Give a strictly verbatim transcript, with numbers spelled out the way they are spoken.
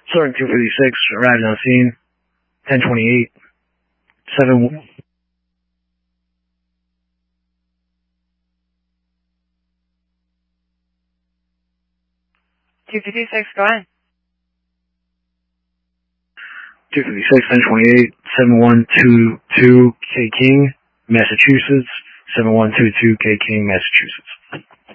Sergeant two fifty-six arrived on scene. ten twenty-eight. seven. two fifty-six, go ahead. two fifty-six, ten twenty-eight, seven one two two K King, Massachusetts. seven one two two K King, Massachusetts.